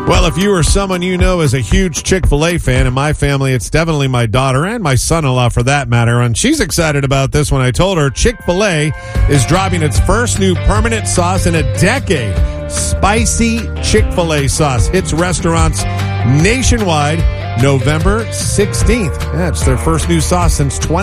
Well, if you or someone you know is a huge Chick-fil-A fan, in my family, it's definitely my daughter and my son-in-law for that matter. And she's excited about this when I told her Chick-fil-A is dropping its first new permanent sauce in a decade. Spicy Chick-fil-A sauce hits restaurants nationwide November 16th. That's their first new sauce since